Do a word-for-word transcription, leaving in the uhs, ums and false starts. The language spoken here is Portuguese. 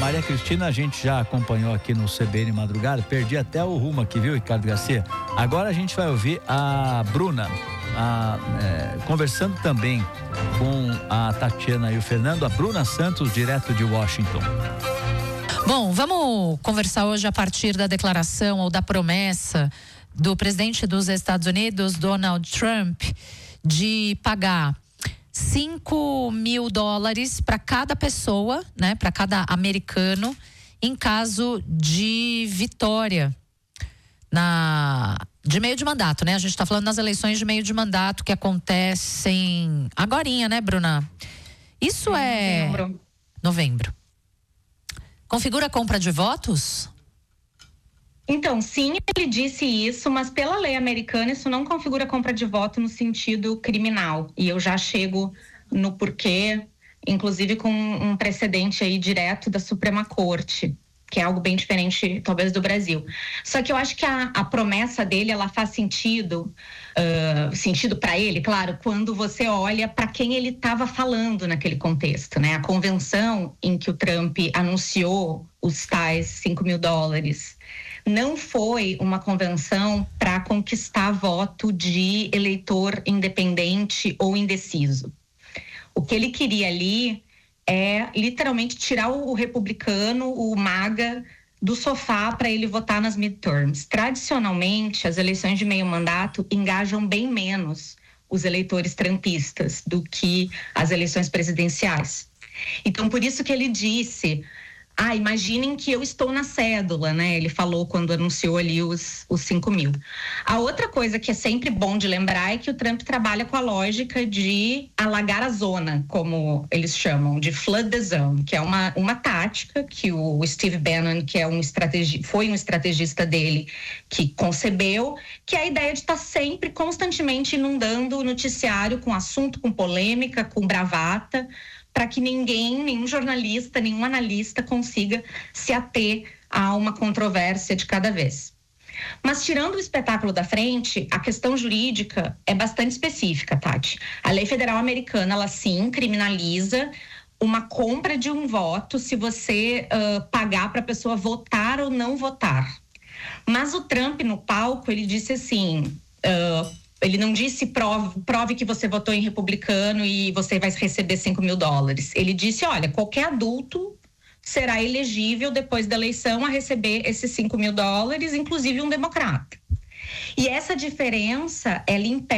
Maria Cristina a gente já acompanhou aqui no C B N Madrugada, perdi até o rumo aqui, viu, Ricardo Garcia? Agora a gente vai ouvir a Bruna, a, é, conversando também com a Tatiana e o Fernando, a Bruna Santos, direto de Washington. Bom, vamos conversar hoje a partir da declaração ou da promessa do presidente dos Estados Unidos, Donald Trump, de pagar cinco mil dólares para cada pessoa, né, para cada americano, em caso de vitória na de meio de mandato, né? A gente está falando nas eleições de meio de mandato que acontecem agorinha, né, Bruna? Isso é novembro. Novembro. Configura a compra de votos? Então, sim, ele disse isso, mas pela lei americana isso não configura compra de voto no sentido criminal. E eu já chego no porquê, inclusive com um precedente aí direto da Suprema Corte, que é algo bem diferente, talvez, do Brasil. Só que eu acho que a, a promessa dele, ela faz sentido, uh, sentido para ele, claro, quando você olha para quem ele estava falando naquele contexto, né? A convenção em que o Trump anunciou os tais cinco mil dólares não foi uma convenção para conquistar voto de eleitor independente ou indeciso. O que ele queria ali é literalmente tirar o republicano, o MAGA, do sofá para ele votar nas midterms. Tradicionalmente, as eleições de meio mandato engajam bem menos os eleitores trumpistas do que as eleições presidenciais. Então, por isso que ele disse... Ah, imaginem que eu estou na cédula, né? Ele falou quando anunciou ali os, os cinco mil. A outra coisa que é sempre bom de lembrar é que o Trump trabalha com a lógica de alagar a zona, como eles chamam, de flood the zone, que é uma, uma tática que o Steve Bannon, que é um estrategi- foi um estrategista dele, que concebeu, que é a ideia de estar sempre, constantemente inundando o noticiário com assunto, com polêmica, com bravata, para que ninguém, nenhum jornalista, nenhum analista consiga se ater a uma controvérsia de cada vez. Mas tirando o espetáculo da frente, a questão jurídica é bastante específica, Tati. A lei federal americana, ela sim criminaliza uma compra de um voto se você uh, pagar para a pessoa votar ou não votar. Mas o Trump, no palco, ele disse assim... Uh, Ele não disse prove, prove que você votou em republicano e você vai receber cinco mil dólares. Ele disse, olha, qualquer adulto será elegível depois da eleição a receber esses cinco mil dólares, inclusive um democrata. E essa diferença, ela impede